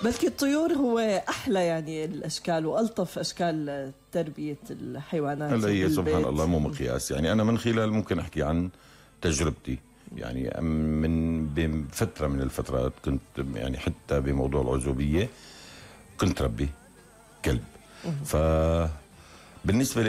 بلكي الطيور هو أحلى يعني الأشكال وألطف أشكال تربية الحيوانات. هلا هي سبحان الله مو مقياس. يعني أنا من خلال ممكن أحكي عن تجربتي، يعني من بفترة من الفترات كنت يعني حتى بموضوع العزوبية كنت ربي كلب. فبالنسبة